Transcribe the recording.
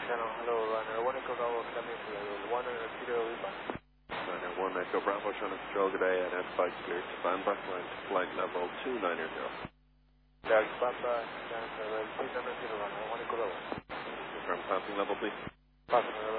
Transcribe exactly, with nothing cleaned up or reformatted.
Channel, hello, runner one Echo Bravo, coming to level one and zero Lima. Runner one Echo Bravo, trying to control good A N S five clear to stand back line to flight level two nine zero. Yeah, stand by, channel level two nine zero, runner one Echo Bravo. Confirm passing level, please. Passing